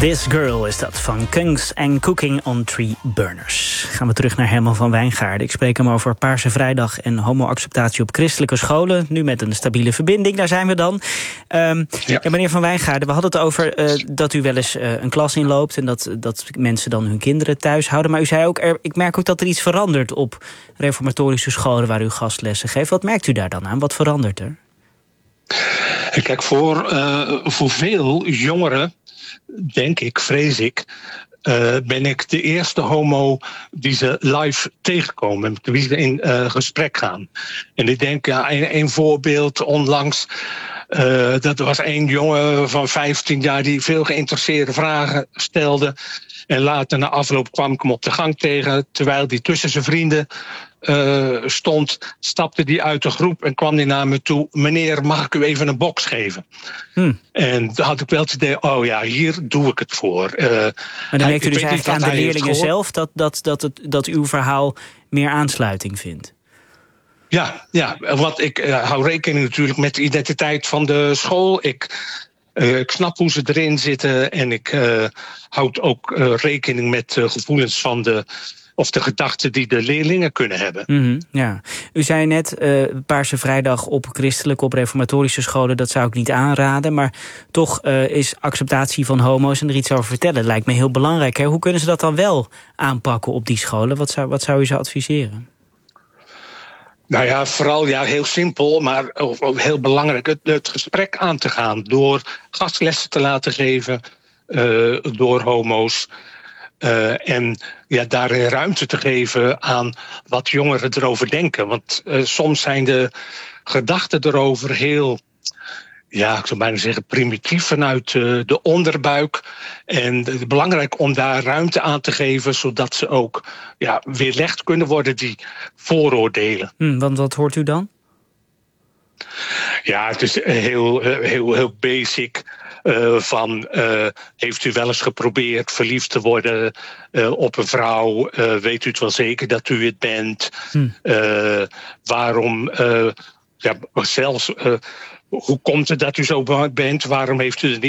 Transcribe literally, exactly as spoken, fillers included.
This Girl is dat, van Kungs and Cooking on Three Burners. Gaan we terug naar Herman van Wijngaarden. Ik spreek hem over Paarse Vrijdag en homoacceptatie op christelijke scholen. Nu met een stabiele verbinding, daar zijn we dan. Um, ja. Ja, meneer van Wijngaarden, we hadden het over uh, dat u wel eens uh, een klas inloopt... en dat, dat mensen dan hun kinderen thuis houden. Maar u zei ook, er, ik merk ook dat er iets verandert op reformatorische scholen... waar u gastlessen geeft. Wat merkt u daar dan aan? Wat verandert er? Kijk, voor, uh, voor veel jongeren, denk ik, vrees ik... Uh, ben ik de eerste homo die ze live tegenkomen, met wie ze in uh, gesprek gaan. En ik denk, ja, een, een voorbeeld onlangs... Uh, dat was een jongen van vijftien jaar die veel geïnteresseerde vragen stelde. En later na afloop kwam ik hem op de gang tegen, terwijl hij tussen zijn vrienden uh, stond, stapte hij uit de groep en kwam hij naar me toe. Meneer, mag ik u even een box geven? Hmm. En toen had ik wel het idee, oh ja, hier doe ik het voor. Uh, maar dan merkt u dus eigenlijk aan de leerlingen zelf dat, dat, dat, het, dat uw verhaal meer aansluiting vindt? Ja, ja, want ik uh, hou rekening natuurlijk met de identiteit van de school. Ik, uh, ik snap hoe ze erin zitten en ik uh, houd ook uh, rekening met uh, gevoelens van de... of de gedachten die de leerlingen kunnen hebben. Mm-hmm, ja. U zei net, uh, Paarse Vrijdag op christelijke, op reformatorische scholen... dat zou ik niet aanraden, maar toch uh, is acceptatie van homo's... en er iets over vertellen, lijkt me heel belangrijk. Hè? Hoe kunnen ze dat dan wel aanpakken op die scholen? Wat zou, wat zou u ze adviseren? Nou ja, vooral ja, heel simpel, maar heel belangrijk... het, het gesprek aan te gaan door gastlessen te laten geven... Uh, door homo's... Uh, en ja, daarin ruimte te geven aan wat jongeren erover denken. Want uh, soms zijn de gedachten erover heel, ja, ik zou bijna zeggen, primitief vanuit uh, de onderbuik. En het is belangrijk om daar ruimte aan te geven, zodat ze ook ja, weerlegd kunnen worden, die vooroordelen. Hmm, want wat hoort u dan? Ja, het is heel, heel, heel basic. Uh, van, uh, heeft u wel eens geprobeerd verliefd te worden uh, op een vrouw? Uh, weet u het wel zeker dat u het bent? Hm. Uh, waarom, uh, ja, zelfs, uh, hoe komt het dat u zo bent? Waarom heeft u het niet